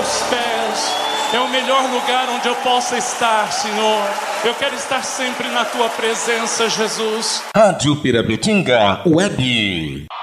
teus pés é o melhor lugar onde eu possa estar, Senhor. Eu quero estar sempre na tua presença, Jesus. Rádio Pirabetinga Web.